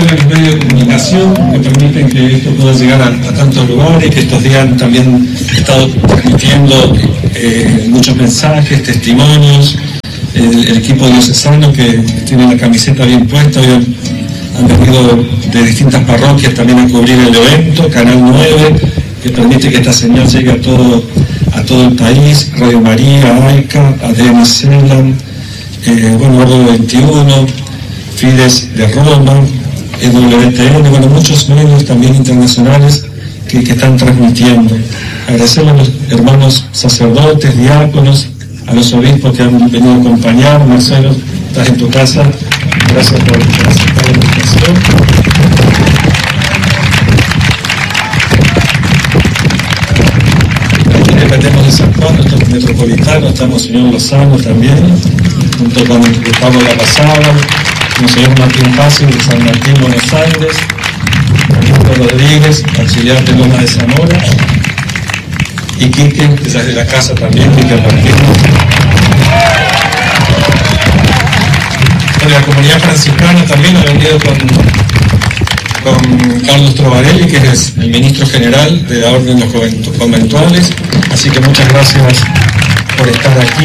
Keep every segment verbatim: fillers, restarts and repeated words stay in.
agradecer a los medios de comunicación que permiten que esto pueda llegar a, a tantos lugares, que estos días también he estado transmitiendo eh, muchos mensajes, testimonios. El, el equipo diocesano que tiene la camiseta bien puesta, hoy han, han venido de distintas parroquias también a cubrir el evento, Canal nueve, que permite que esta señal llegue a todo, a todo el país, Radio María, AICA, A D M Celan, eh, bueno, Ordo veintiuno, Fides de Roma, E W T N, bueno, muchos medios también internacionales que, que están transmitiendo. Agradecer a los hermanos sacerdotes, diáconos, a los obispos que han venido a acompañar. Marcelo, estás en tu casa, gracias por, por aceptar la invitación. Aquí dependemos de San Juan, nuestro metropolitano, estamos señor Lozano también, junto con el Pablo La Pasada, Monseñor Martín Fácil de San Martín, Buenos Aires, Francisco Rodríguez, auxiliar de Loma de Zamora, y Quique, que es de la casa también, Quique Martínez. De la comunidad franciscana también ha venido con, con Carlos Trovarelli, que es el ministro general de la Orden de los Conventuales, así que muchas gracias por estar aquí.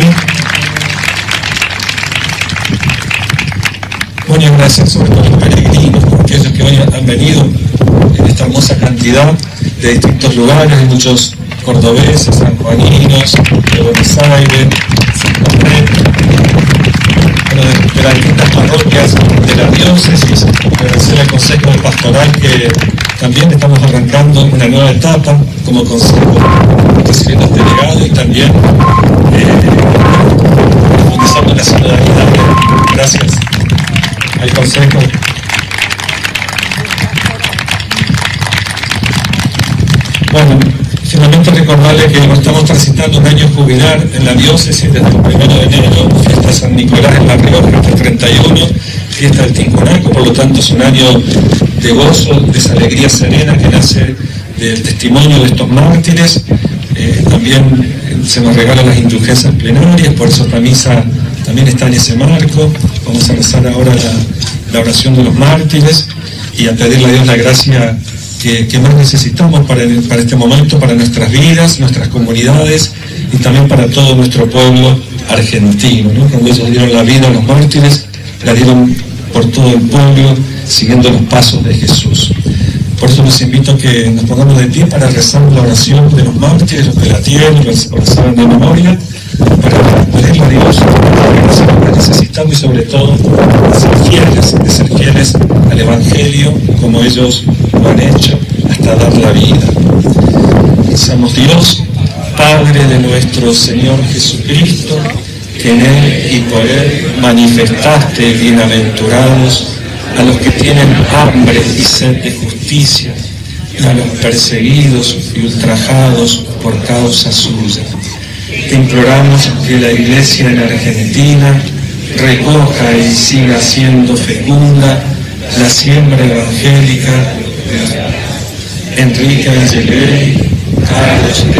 Muchas gracias sobre todo a los peregrinos, aquellos que hoy han venido en esta hermosa cantidad de distintos lugares, de muchos cordobeses, sanjuaninos, de Buenos Aires, San José, bueno, de, de las distintas parroquias de la diócesis. Agradecer al Consejo de Pastoral que también estamos arrancando una nueva etapa como Consejo, recibiendo este legado y también eh, profundizando en la solidaridad. Gracias al Consejo. Bueno, finalmente recordarles que estamos transitando un año jubilar en la diócesis desde el primero de enero, fiesta San Nicolás en La Rioja hasta el treinta y uno, fiesta del Tincunaco, por lo tanto es un año de gozo, de esa alegría serena que nace del testimonio de estos mártires. Eh, también se nos regalan las indulgencias plenarias, por eso esta misa también está en ese marco. Vamos a rezar ahora la, la oración de los mártires y a pedirle a Dios la gracia que, que más necesitamos para, el, para este momento, para nuestras vidas, nuestras comunidades y también para todo nuestro pueblo argentino, ¿no? Cuando ellos dieron la vida a los mártires, la dieron por todo el pueblo, siguiendo los pasos de Jesús. Por eso los invito a que nos pongamos de pie para rezar la oración de los mártires, los que la tienen, los que saben de memoria, para pedirle a Dios que necesitamos y sobre todo de ser fieles, de ser fieles al Evangelio como ellos lo han hecho hasta dar la vida. Pensamos: Dios, Padre de nuestro Señor Jesucristo, que en Él y por Él manifestaste bienaventurados a los que tienen hambre y sed de justicia, a los perseguidos y ultrajados por causa suya. Te imploramos que la Iglesia en Argentina recoja y siga siendo fecunda la siembra evangélica de Enrique Angelelli, Carlos